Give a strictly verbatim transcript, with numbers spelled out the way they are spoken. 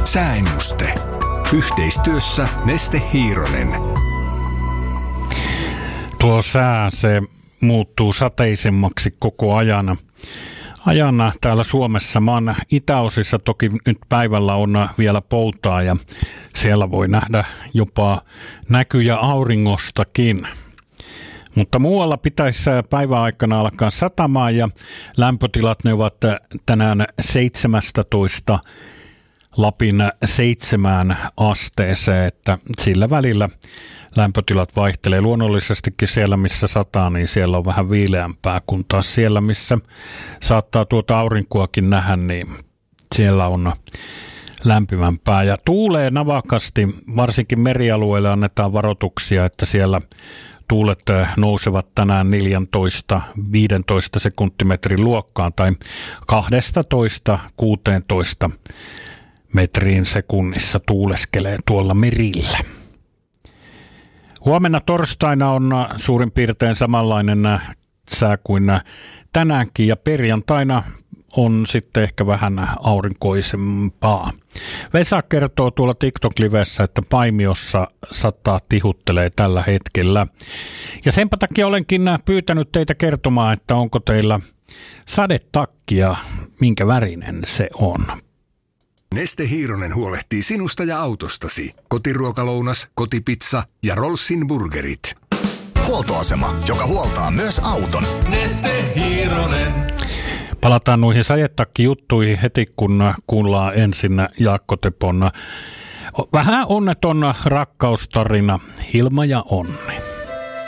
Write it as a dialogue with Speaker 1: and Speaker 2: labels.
Speaker 1: Sääennuste. Yhteistyössä Neste Hiironen.
Speaker 2: Tuo sää, se muuttuu sateisemmaksi koko ajan. Ajana täällä Suomessa maan itäosissa toki nyt päivällä on vielä poutaa ja siellä voi nähdä jopa näkyjä auringostakin. Mutta muualla pitäisi päivän aikana alkaa satamaan ja lämpötilat ne ovat tänään seitsemäntoista Lapin seitsemään asteeseen, että sillä välillä lämpötilat vaihtelee. Luonnollisestikin siellä, missä sataa, niin siellä on vähän viileämpää, kun taas siellä, missä saattaa tuota aurinkoakin nähdä, niin siellä on lämpimämpää. Ja tuulee navakasti, varsinkin merialueille annetaan varoituksia, että siellä tuulet nousevat tänään neljätoista viisitoista sekuntimetrin luokkaan tai kaksitoista kuusitoista metriin sekunnissa tuuleskelee tuolla merillä. Huomenna torstaina on suurin piirtein samanlainen sää kuin tänäänkin ja perjantaina on sitten ehkä vähän aurinkoisempaa. Vesa kertoo tuolla TikTok-livessä, että Paimiossa sataa tihuttelee tällä hetkellä. Ja senpä takia olenkin pyytänyt teitä kertomaan, että onko teillä sadetakki ja minkä värinen se on.
Speaker 1: Neste Hiironen huolehtii sinusta ja autostasi. Kotiruokalounas, kotipizza ja Rollsin burgerit.
Speaker 3: Huoltoasema, joka huoltaa myös auton.
Speaker 4: Neste Hiironen.
Speaker 2: Palataan noihin sadetakki-juttuihin heti, kun kuullaan ensin Jaakko Tepon vähän onneton rakkaustarina Hilma ja Onni.